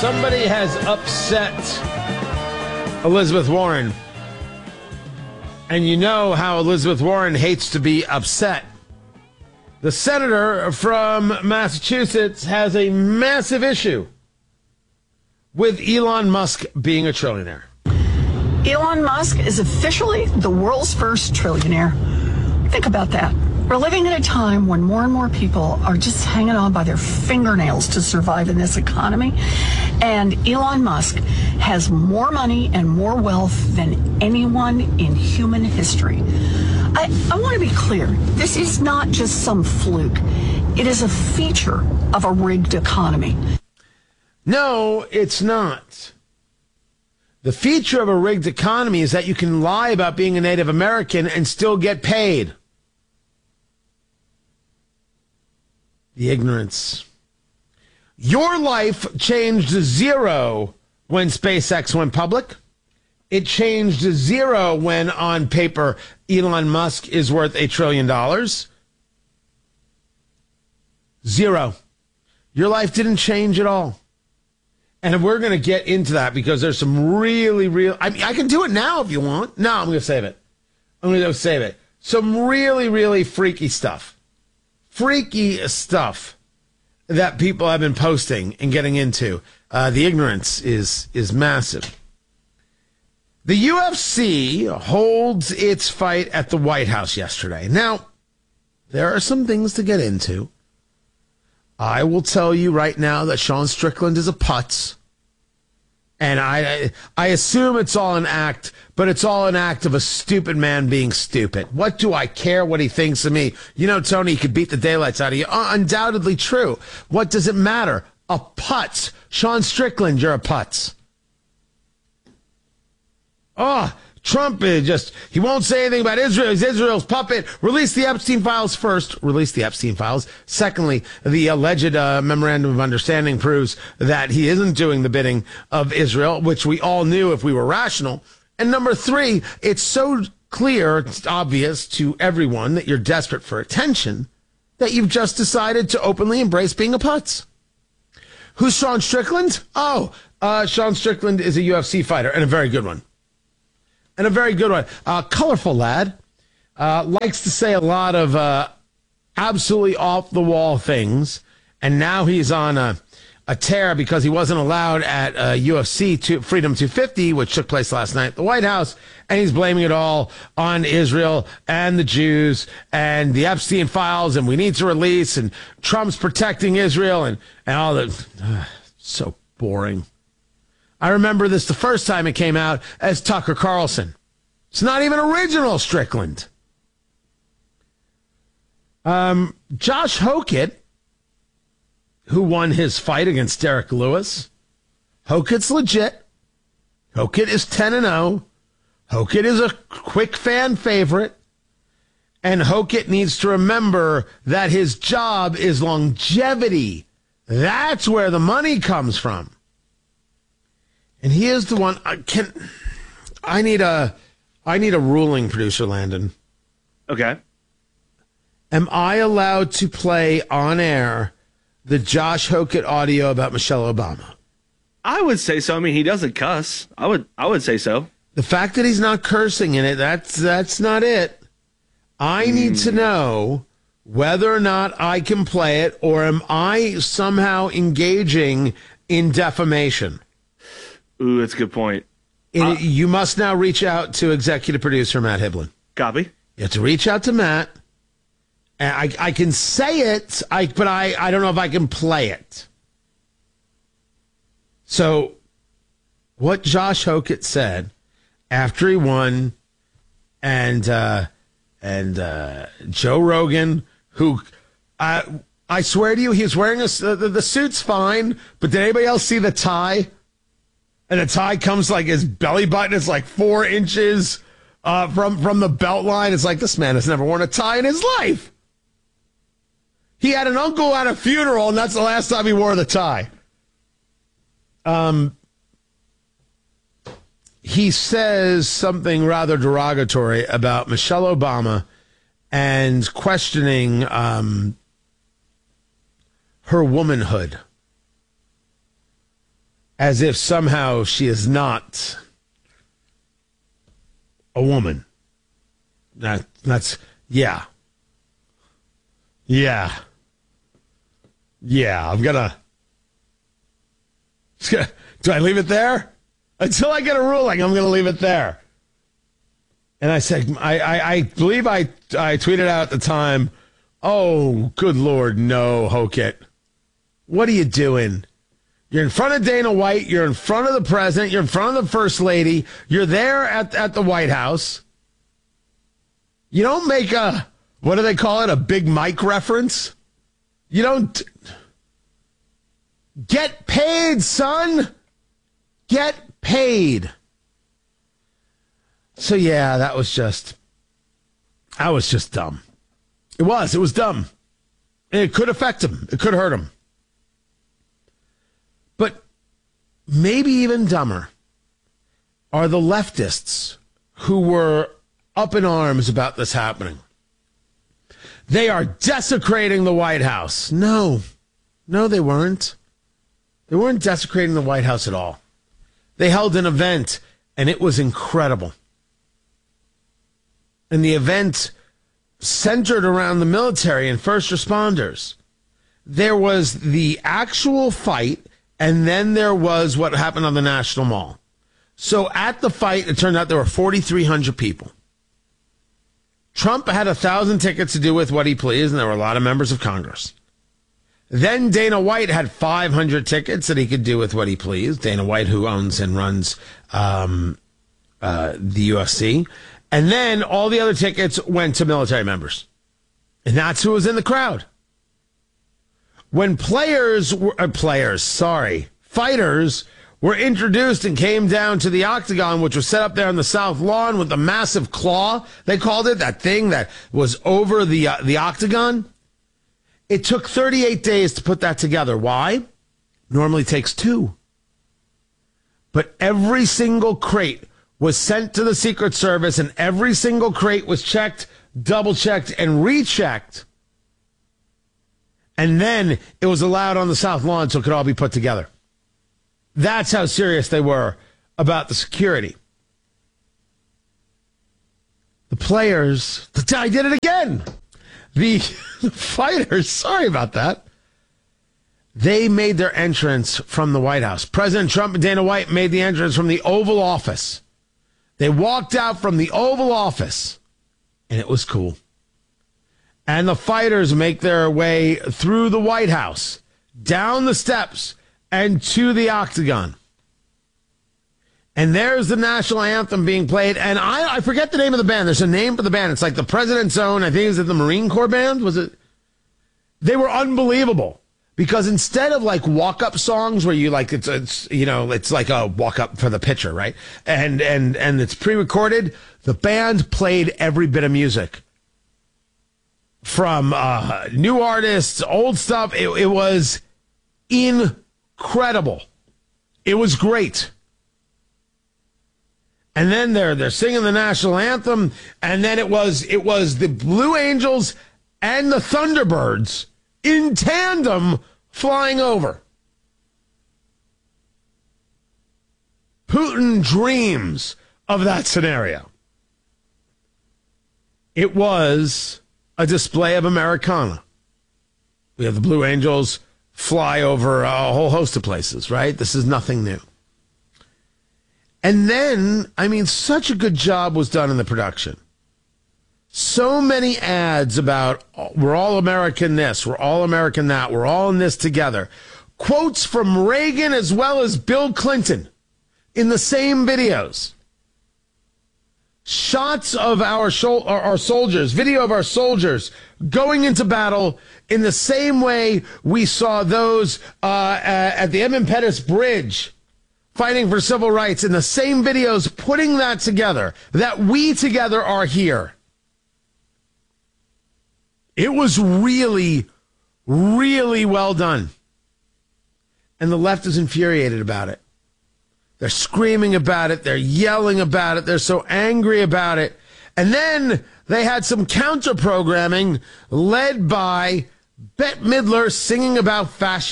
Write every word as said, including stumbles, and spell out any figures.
Somebody has upset Elizabeth Warren. And you know how Elizabeth Warren hates to be upset. The senator from Massachusetts has a massive issue with Elon Musk being a trillionaire. Elon Musk is officially the world's first trillionaire. Think about that. We're living at a time when more and more people are just hanging on by their fingernails to survive in this economy. And Elon Musk has more money and more wealth than anyone in human history. I, I want to be clear. This is not just some fluke. It is a feature of a rigged economy. No, it's not. The feature of a rigged economy is that you can lie about being a Native American and still get paid. The ignorance. Your life changed to zero when SpaceX went public. It changed to zero when, on paper, Elon Musk is worth a trillion dollars. Zero. Your life didn't change at all. And we're going to get into that because there's some really, real... I mean, I can do it now if you want. No, I'm going to save it. I'm going to go save it. Some really, really freaky stuff. Freaky stuff that people have been posting and getting into. Uh, the ignorance is is massive. The U F C holds its fight at the White House yesterday. Now, there are some things to get into. I will tell you right now that Sean Strickland is a putz. And I I assume it's all an act, but it's all an act of a stupid man being stupid. What do I care what he thinks of me? You know, Tony, he could beat the daylights out of you. Uh, undoubtedly true. What does it matter? A putz. Sean Strickland, you're a putz. Oh, Trump is just, he won't say anything about Israel. He's Israel's puppet. Release the Epstein files first. Release the Epstein files. Secondly, the alleged uh, memorandum of understanding proves that he isn't doing the bidding of Israel, which we all knew if we were rational. And number three, it's so clear, it's obvious to everyone that you're desperate for attention that you've just decided to openly embrace being a putz. Who's Sean Strickland? Oh, uh, Sean Strickland is a U F C fighter and a very good one. And a very good one. Uh, colorful lad. Uh, likes to say a lot of uh, absolutely off-the-wall things. And now he's on a, a tear because he wasn't allowed at uh, U F C to, Freedom two fifty, which took place last night at the White House. And he's blaming it all on Israel and the Jews and the Epstein files. And we need to release. And Trump's protecting Israel and, and all that. Uh, so boring. I remember this the first time it came out as Tucker Carlson. It's not even original Strickland. Um, Josh Hokett, who won his fight against Derek Lewis. Hokett's legit. Hokett is ten and oh. Hokett is a quick fan favorite. And Hokett needs to remember that his job is longevity. That's where the money comes from. And he is the one. I can. I need a. I need a ruling, producer Landon. Okay. Am I allowed to play on air the Josh Hokett audio about Michelle Obama? I would say so. I mean, he doesn't cuss. I would. I would say so. The fact that he's not cursing in it, that's that's not it. I need mm. to know whether or not I can play it, or am I somehow engaging in defamation? Ooh, that's a good point. It, uh, you must now reach out to executive producer Matt Hiblin. Copy. You have to reach out to Matt. And I, I can say it, I, but I, I don't know if I can play it. So, what Josh Hokett said after he won, and uh, and uh, Joe Rogan, who uh, I swear to you, he's wearing a the, the suit's fine, but did anybody else see the tie? And the tie comes like his belly button is like four inches uh, from, from the belt line. It's like, this man has never worn a tie in his life. He had an uncle at a funeral, and that's the last time he wore the tie. Um, he says something rather derogatory about Michelle Obama and questioning um, her womanhood. as if somehow she is not a woman. That, that's, yeah. Yeah. Yeah, I'm gonna. Do I leave it there? Until I get a ruling, I'm gonna leave it there. And I said, I, I, I believe I, I tweeted out at the time, oh, good Lord, no, Hokit. What are you doing? You're in front of Dana White. You're in front of the president. You're in front of the first lady. You're there at, at the White House. You don't make a, what do they call it, a Big Mike reference? You don't get paid, son. Get paid. So, yeah, that was just, that was just dumb. It was. It was dumb. And it could affect him. It could hurt him. But maybe even dumber are the leftists who were up in arms about this happening. They are desecrating the White House. No, no, they weren't. They weren't desecrating the White House at all. They held an event, and it was incredible. And the event centered around the military and first responders. There was the actual fight, and then there was what happened on the National Mall. So at the fight, it turned out there were forty-three hundred people. Trump had a thousand tickets to do with what he pleased, and there were a lot of members of Congress. Then Dana White had five hundred tickets that he could do with what he pleased. Dana White, who owns and runs um, uh, the U F C. And then all the other tickets went to military members. And that's who was in the crowd. When players were, uh, players, sorry, fighters were introduced and came down to the octagon, which was set up there on the South Lawn with the massive claw, they called it, that thing that was over the uh, the octagon. It took thirty-eight days to put that together. Why? Normally takes two. But every single crate was sent to the Secret Service, and every single crate was checked, double-checked, and rechecked. And then it was allowed on the South Lawn so it could all be put together. That's how serious they were about the security. The players, I did it again. The, the fighters, sorry about that. They made their entrance from the White House. President Trump and Dana White made the entrance from the Oval Office. They walked out from the Oval Office, and it was cool. And the fighters make their way through the White House, down the steps, and to the octagon. And there's the national anthem being played. And I, I forget the name of the band. There's a name for the band. It's like the President's Own, I think it was the Marine Corps Band. Was it? They were unbelievable. Because instead of like walk-up songs where you like, it's, it's, you know, it's like a walk-up for the pitcher, right? And, and, and it's pre-recorded. The band played every bit of music. From uh, new artists, old stuff. It, it was incredible. It was great. And then they're they're singing the national anthem, and then it was it was the Blue Angels and the Thunderbirds in tandem flying over. Putin dreams of that scenario. It was a display of Americana. We have the Blue Angels fly over a whole host of places, right? This is nothing new. And then, I mean, such a good job was done in the production. So many ads about, we're all American this, we're all American that, we're all in this together. Quotes from Reagan as well as Bill Clinton in the same videos. Shots of our, shol- our soldiers, video of our soldiers going into battle in the same way we saw those uh, at the Edmund Pettus Bridge fighting for civil rights, in the same videos, putting that together, that we together are here. It was really, really well done. And the left is infuriated about it. They're screaming about it. They're yelling about it. They're so angry about it. And then they had some counter programming led by Bette Midler singing about fashion.